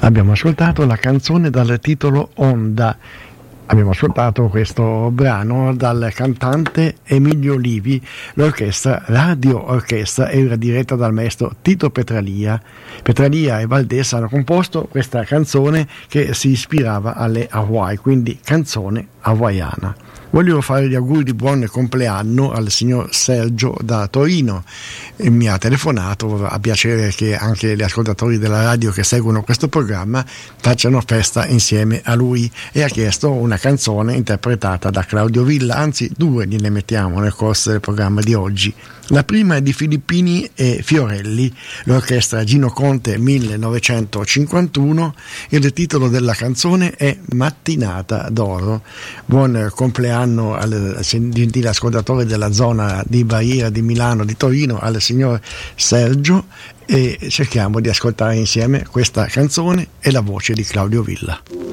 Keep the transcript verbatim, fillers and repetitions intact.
Abbiamo ascoltato la canzone dal titolo Onda. Abbiamo ascoltato questo brano dal cantante Emilio Olivi. L'orchestra Radio Orchestra era diretta dal maestro Tito Petralia. Petralia e Valdés hanno composto questa canzone che si ispirava alle Hawaii, quindi canzone hawaiana. Voglio fare gli auguri di buon compleanno al signor Sergio da Torino. E mi ha telefonato, ha piacere che anche gli ascoltatori della radio che seguono questo programma facciano festa insieme a lui, e ha chiesto una canzone interpretata da Claudio Villa, anzi due gliene mettiamo nel corso del programma di oggi. La prima è di Filippini e Fiorelli, l'orchestra Gino Conte millenovecentocinquantuno, e il titolo della canzone è Mattinata d'oro. Buon compleanno al gentile ascoltatore della zona di Baia, di Milano, di Torino, al signor Sergio, e cerchiamo di ascoltare insieme questa canzone e la voce di Claudio Villa.